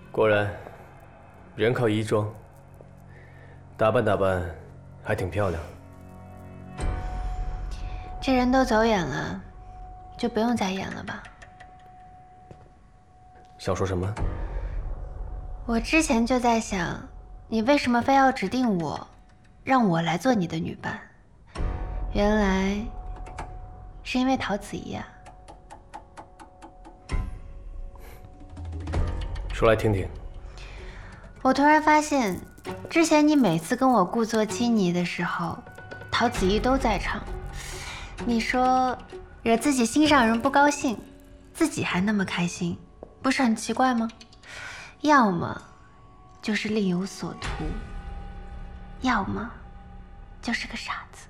果然，人靠衣装，打扮打扮，还挺漂亮。 这人都走远了，就不用再演了吧。 想说什么？ 我之前就在想，你为什么非要指定我，让我来做你的女伴？原来是因为陶子怡啊。 说来听听。 我突然发现，之前你每次跟我故作亲昵的时候，陶子怡都在场。你说惹自己心上人不高兴，自己还那么开心，不是很奇怪吗？要么就是另有所图，要么就是个傻子。